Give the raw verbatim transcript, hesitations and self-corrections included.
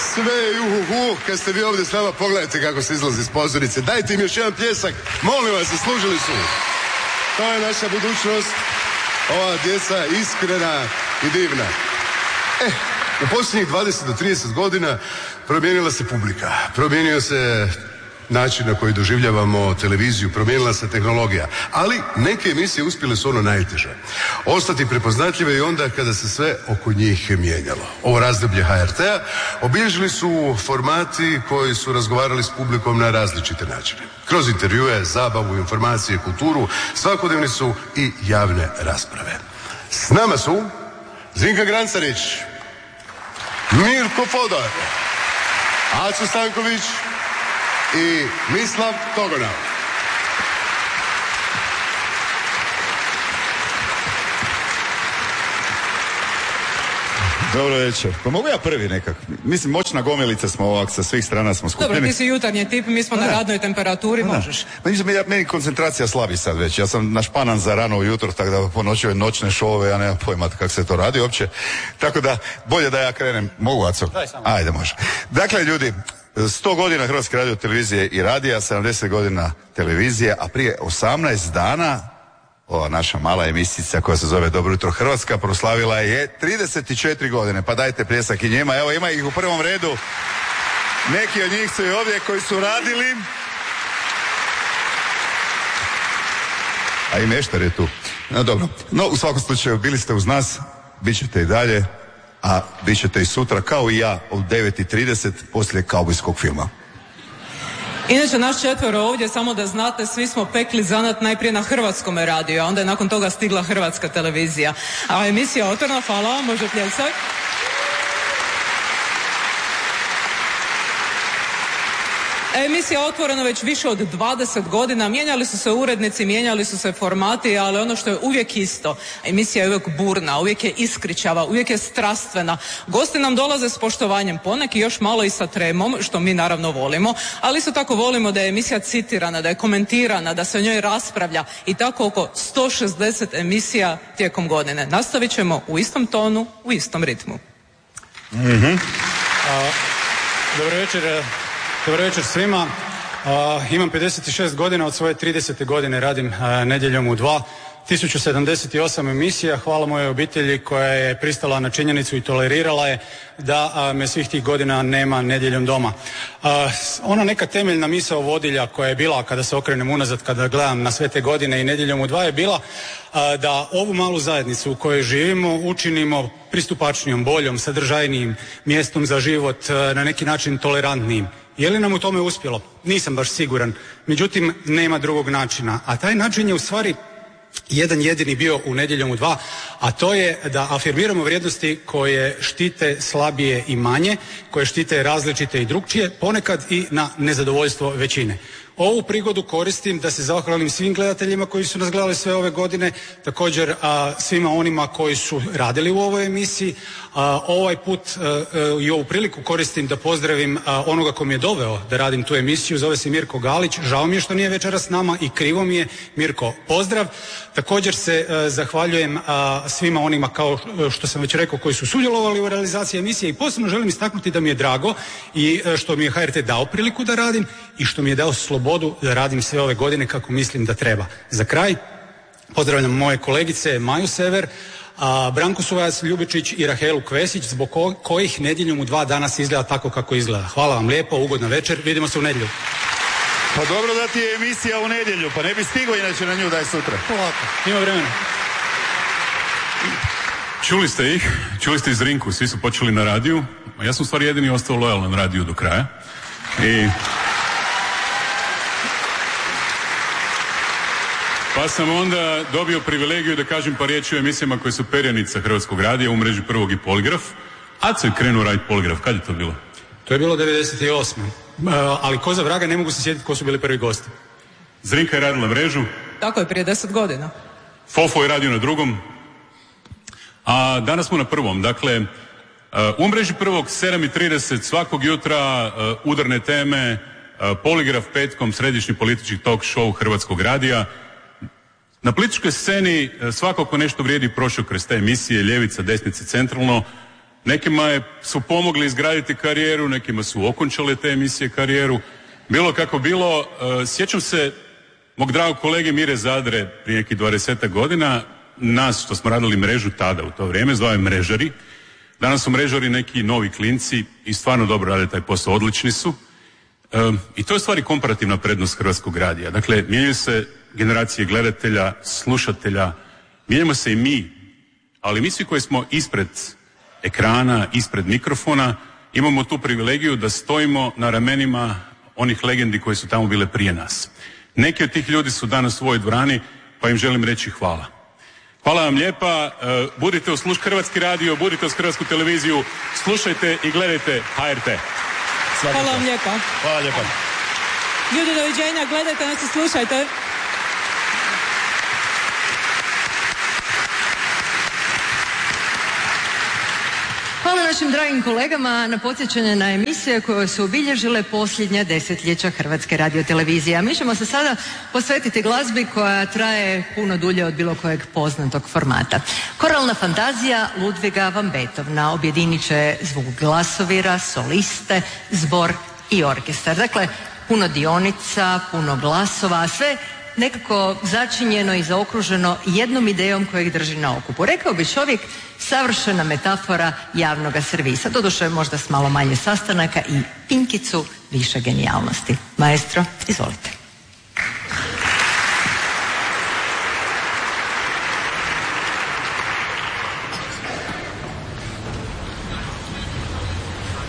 sve juhu, kad ste vi ovdje s nama, pogledajte kako se izlazi iz pozornice. Dajte im još jedan pljesak, molim vas, zaslužili su. To je naša budućnost, ova djeca iskrena i divna. E, u posljednjih dvadeset do trideset godina promijenila se publika, promijenio se način na koji doživljavamo televiziju, promijenila se tehnologija, ali neke emisije uspjele su ono najteže. Ostati prepoznatljive i onda kada se sve oko njih mijenjalo. Ovo razdoblje ha er te-a obilježili su formati koji su razgovarali s publikom na različite načine. Kroz intervjue, zabavu, informacije, kulturu, svakodnevni su i javne rasprave. S nama su Zrinka Grancarić, Mirko Fodor, Aco Stanković i Mislav Togonal. Dobro večer. Pa mogu ja prvi nekak? Mislim, moćna gomilica smo ovak, sa svih strana smo skupljeni. Dobro, ti si jutarnji tip, mi smo da. na radnoj temperaturi, da. Možeš. Ma nisam, ja, meni koncentracija slabi sad već. Ja sam našpanan za rano ujutro, tako da po noći noćne šove, ja nemam pojma kako se to radi uopće. Tako da, bolje da ja krenem. Mogu, Aco? Daj samo. Ajde, može. Dakle, ljudi, sto godina Hrvatske radio televizije i radija, sedamdeset godina televizije, a prije osamnaest dana ova naša mala emisija koja se zove Dobro jutro Hrvatska proslavila je trideset četiri godine, pa dajte pljesak i njima. Evo, ima ih u prvom redu, neki od njih su i ovdje koji su radili, a i Meštar je tu. No dobro, no u svakom slučaju bili ste uz nas, bit ćete i dalje, a bit ćete i sutra kao i ja od devet i trideset poslije kaubojskog filma. Inače, naš četvero ovdje, samo da znate, svi smo pekli zanat najprije na Hrvatskom radiju, a onda je nakon toga stigla Hrvatska televizija. A emisija otvorena, hvala vam, može pljesak. Emisija otvorena već više od dvadeset godina, mijenjali su se urednici, mijenjali su se formati, ali ono što je uvijek isto, emisija je uvijek burna, uvijek je iskričava, uvijek je strastvena. Gosti nam dolaze s poštovanjem, poneki još malo i sa tremom, što mi naravno volimo, ali isto tako volimo da je emisija citirana, da je komentirana, da se o njoj raspravlja i tako oko sto šezdeset emisija tijekom godine. Nastavit ćemo u istom tonu, u istom ritmu. Mm-hmm. A, dobro večer. Dobro večer svima. Uh, imam pedeset šest godina, od svoje tridesete godine radim uh, nedjeljom u dva. tisuću sedamdeset osam emisija, hvala mojoj obitelji koja je pristala na činjenicu i tolerirala je da a, me svih tih godina nema nedjeljom doma. A, ona neka temeljna misao vodilja koja je bila, kada se okrenem unazad, kada gledam na sve te godine i nedjeljom u dva, je bila a, da ovu malu zajednicu u kojoj živimo učinimo pristupačnijom, boljom, sadržajnijim mjestom za život, a, na neki način tolerantnijim. Je li nam u tome uspjelo? Nisam baš siguran. Međutim, nema drugog načina. A taj način je u stvari jedan jedini bio u Nedjeljom u dva, a to je da afirmiramo vrijednosti koje štite slabije i manje, koje štite različite i drukčije, ponekad i na nezadovoljstvo većine. Ovu prigodu koristim da se zahvalim svim gledateljima koji su nas gledali sve ove godine, također a, svima onima koji su radili u ovoj emisiji. A, ovaj put a, a, i ovu priliku koristim da pozdravim a, onoga ko mi je doveo da radim tu emisiju, zove se Mirko Galić, žao mi je što nije večeras s nama i krivo mi je. Mirko, pozdrav. Također se a, zahvaljujem a, svima onima, kao što sam već rekao, koji su sudjelovali u realizaciji emisije, i posebno želim istaknuti da mi je drago i a, što mi je ha er te dao priliku da radim i što mi je dao slobodu da radim sve ove godine kako mislim da treba. Za kraj pozdravljam moje kolegice Maju Sever, a, Branku Suvajac Ljubičić i Rahelu Kvesić, zbog ko- kojih Nedjeljom u dva danas izgleda tako kako izgleda. Hvala vam lijepo, ugodna večer, vidimo se u nedjelju. Pa dobro da ti je emisija u nedjelju, pa ne bi stigao inače na nju da je sutra. Polako, ima vremena. Čuli ste ih, čuli ste iz Rinku, svi su počeli na radiju, a ja sam u stvari jedini ostao lojalan radiju do kraja. I... Pa sam onda dobio privilegiju da kažem par riječi o emisijama koje su perjanica Hrvatskog radija u mreži Prvog i Poligraf. Aco je krenuo raditi Poligraf, kad je to bilo? To je bilo devedeset osme Uh, ali ko za vraga ne mogu se sjetiti ko su bili prvi gosti. Zrinka je radila mrežu. Tako je, prije deset godina. Fofo je radio na drugom. A danas smo na prvom. Dakle, uh, u mreži Prvog sedam i trideset svakog jutra uh, udarne teme, uh, Poligraf petkom, središnji politički talk show Hrvatskog radija. Na političkoj sceni svakako nešto vrijedi prošao kroz te emisije, ljevica, desnica, centralno. nekima je, su pomogli izgraditi karijeru, nekima su okončale te emisije karijeru. Bilo kako bilo, uh, sjećam se mog dragog kolege Mire Zadre prije nekih dvadesetak godina, nas što smo radili mrežu tada u to vrijeme, zvao je mrežari. Danas su mrežari neki novi klinci i stvarno dobro rade taj posao, odlični su. Um, I to je stvari komparativna prednost Hrvatskog radija. Dakle, mijenjaju se generacije gledatelja, slušatelja, mijenjamo se i mi, ali mi svi koji smo ispred ekrana, ispred mikrofona, imamo tu privilegiju da stojimo na ramenima onih legendi koji su tamo bile prije nas. Neki od tih ljudi su danas u ovoj dvorani, pa im želim reći hvala. Hvala vam lijepa, budite uz Hrvatski radio, budite uz Hrvatsku televiziju, slušajte i gledajte H R T. Hvala vam lijepa. Hvala lijepa. Ljudi, doviđenja, gledajte nas i slušajte. Hvala našim dragim kolegama na podsjećanje na emisije koje su obilježile posljednja desetljeća Hrvatske radiotelevizije. A mi ćemo se sada posvetiti glazbi koja traje puno dulje od bilo kojeg poznatog formata. Koralna fantazija Ludviga van Beethovena objedinit će zvuk glasovira, soliste, zbor i orkestar. Dakle, puno dionica, puno glasova, a sve nekako začinjeno i zaokruženo jednom idejom kojeg drži na okupu. Rekao bi čovjek, savršena metafora javnoga servisa. Doduše možda s malo manje sastanaka i pinkicu više genijalnosti. Maestro, izvolite.